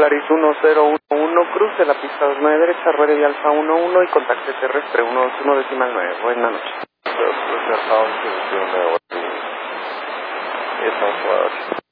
Polaris 1011, cruce la pista 29 derecha, ruede de Alfa 11 y contacte terrestre 121.9. Buenas noches. It's on